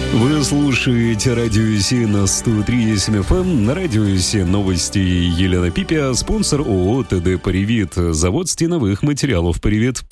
Вы слушаете Радио Си на 103,7 FM. На Радио Си новости Елена Пипя, спонсор ООО ТД «Привит», завод стеновых материалов «Привит».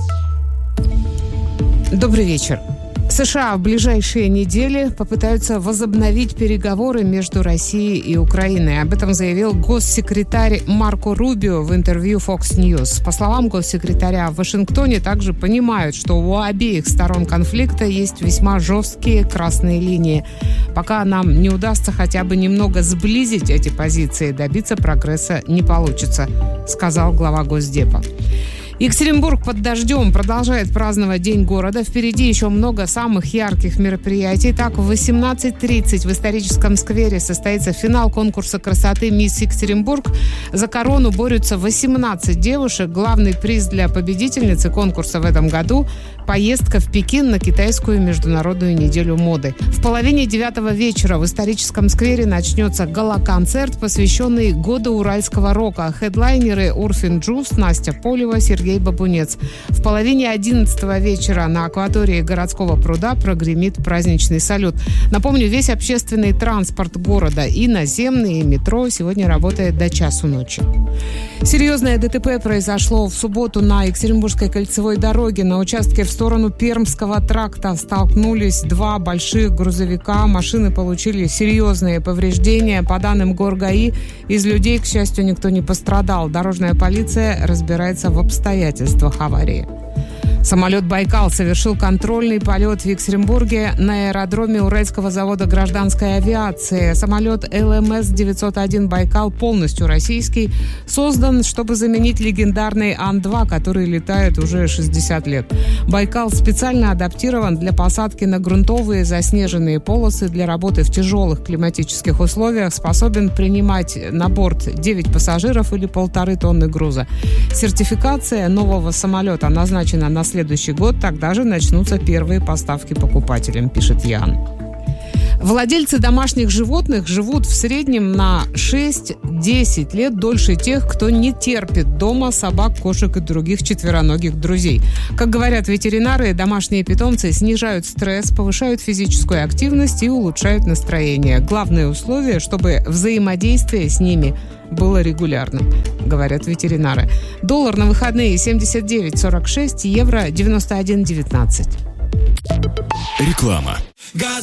Добрый вечер. США в ближайшие недели попытаются возобновить переговоры между Россией и Украиной. Об этом заявил госсекретарь Марко Рубио в интервью Fox News. По словам госсекретаря, в Вашингтоне также понимают, что у обеих сторон конфликта есть весьма жесткие красные линии. Пока нам не удастся хотя бы немного сблизить эти позиции, добиться прогресса не получится, сказал глава Госдепа. Екатеринбург под дождем продолжает праздновать День города. Впереди еще много самых ярких мероприятий. Так, в 18:30 в историческом сквере состоится финал конкурса красоты «Мисс Екатеринбург». За корону борются 18 девушек. Главный приз для победительницы конкурса в этом году – поездка в Пекин на китайскую международную неделю моды. В половине 9 вечера в историческом сквере начнется гала-концерт, посвященный году уральского рока. Хедлайнеры Урфин Джюс, Настя Полева, Сергей Бабунец. В половине 11 вечера на акватории городского пруда прогремит праздничный салют. Напомню, весь общественный транспорт города и наземный, и метро сегодня работает до часу ночи. Серьезное ДТП произошло в субботу на Екатеринбургской кольцевой дороге. На участке в сторону Пермского тракта столкнулись два больших грузовика. Машины получили серьезные повреждения. По данным ГорГАИ, из людей, к счастью, никто не пострадал. Дорожная полиция разбирается в обстоятельствах аварии. Самолет «Байкал» совершил контрольный полет в Екатеринбурге на аэродроме Уральского завода гражданской авиации. Самолет ЛМС-901 «Байкал» полностью российский, создан, чтобы заменить легендарный Ан-2, который летает уже 60 лет. «Байкал» специально адаптирован для посадки на грунтовые заснеженные полосы. Для работы в тяжелых климатических условиях способен принимать на борт 9 пассажиров или 1,5 тонны груза. Сертификация нового самолета назначена на следующий год, тогда же начнутся первые поставки покупателям, пишет Ян. Владельцы домашних животных живут в среднем на 6-10 лет дольше тех, кто не терпит дома собак, кошек и других четвероногих друзей. Как говорят ветеринары, домашние питомцы снижают стресс, повышают физическую активность и улучшают настроение. Главное условие, чтобы взаимодействие с ними было регулярным, говорят ветеринары. Доллар на выходные 79.46, евро 91.19. Реклама.